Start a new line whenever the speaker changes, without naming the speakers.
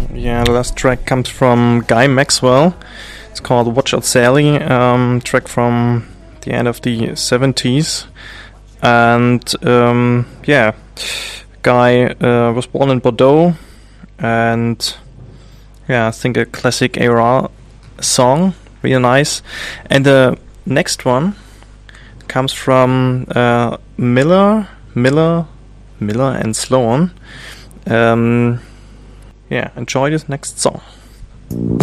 Yeah, the last track comes from Guy Maxwell. It's called Watch Out Sally, track from the end of the 70s. And yeah, Guy was born in Bordeaux, and yeah, I think a classic era song, really nice. And the next one comes from Miller and Sloan. Yeah, enjoy this next song.